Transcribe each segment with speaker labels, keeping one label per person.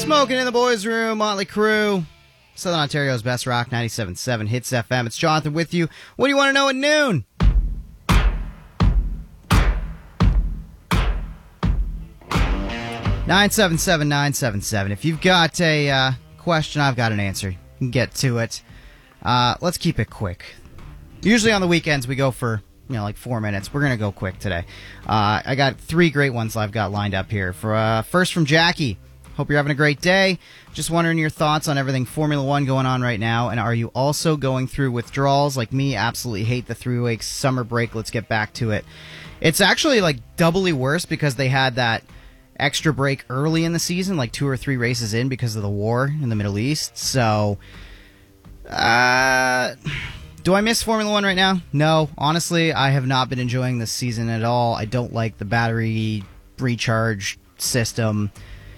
Speaker 1: Smoking in the boys' room, Motley Crue, Southern Ontario's best rock, 97.7 Hits FM. It's Jonathan with you. What do you want to know at noon? (977-977). If you've got a question, I've got an answer. You can get to it. Let's keep it quick. Usually on the weekends we go for like 4 minutes. We're gonna go quick today. I got 3 great ones I've got lined up here. First from Jackie. Hope you're having a great day. Just wondering your thoughts on everything Formula One going on right now, and are you also going through withdrawals like me? Absolutely hate the 3 weeks summer break. Let's get back to it. It's actually like doubly worse because they had that extra break early in the season, like 2 or 3 races in because of the war in the Middle East. So, do I miss Formula One right now? No. Honestly, I have not been enjoying this season at all. I don't like the battery recharge system.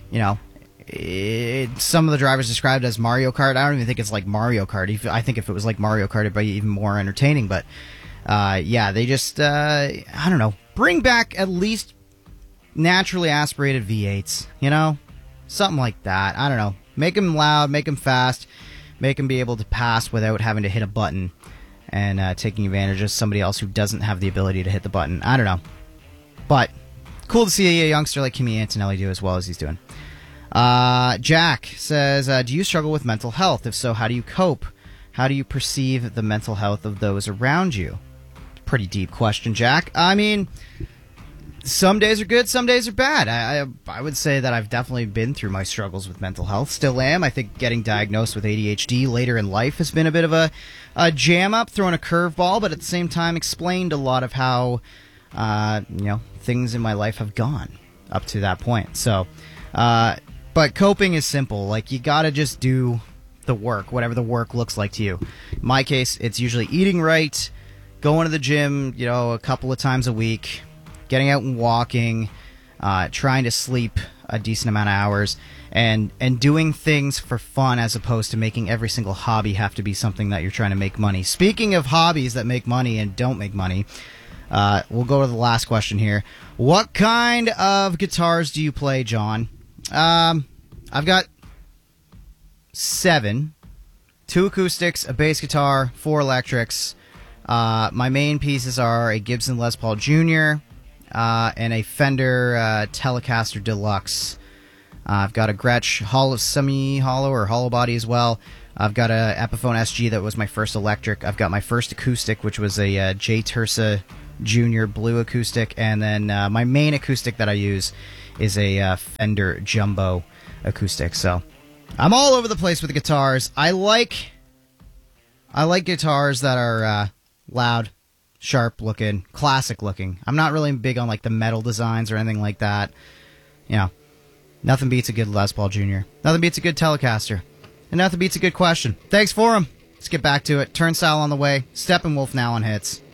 Speaker 1: Some of the drivers described it as Mario Kart. I don't even think it's like Mario Kart. I think if it was like Mario Kart, it'd be even more entertaining. But, they just, I don't know, bring back at least naturally aspirated V8s, Something like that. I don't know. Make them loud, make them fast, make them be able to pass without having to hit a button and taking advantage of somebody else who doesn't have the ability to hit the button. I don't know. But cool to see a youngster like Kimi Antonelli do as well as he's doing. Jack says, do you struggle with mental health? If so, how do you cope? How do you perceive the mental health of those around you? Pretty deep question, Jack. I mean, some days are good, some days are bad. I would say that I've definitely been through my struggles with mental health. Still am. I think getting diagnosed with ADHD later in life has been a bit of a jam up, throwing a curveball, but at the same time explained a lot of how, things in my life have gone up to that point. So, but coping is simple. Like, you gotta just do the work, whatever the work looks like to you. In my case, it's usually eating right, going to the gym, a couple of times a week, getting out and walking, trying to sleep a decent amount of hours, and doing things for fun as opposed to making every single hobby have to be something that you're trying to make money. Speaking of hobbies that make money and don't make money, we'll go to the last question here. What kind of guitars do you play, John? I've got 7. 2 acoustics, a bass guitar, 4 electrics. My main pieces are a Gibson Les Paul Jr., and a Fender Telecaster Deluxe. I've got a Gretsch semi-hollow or hollow body as well. I've got a Epiphone SG that was my first electric. I've got my first acoustic, which was a J. Tersa Jr. blue acoustic. And then my main acoustic that I use is a Fender Jumbo acoustic. So I'm all over the place with the guitars. I like guitars that are loud, sharp looking, classic looking. I'm not really big on like the metal designs or anything like that. Nothing beats a good Les Paul Jr. Nothing beats a good Telecaster. And nothing beats a good question. Thanks for them. Let's get back to it. Turnstile on the way. Steppenwolf now on Hits.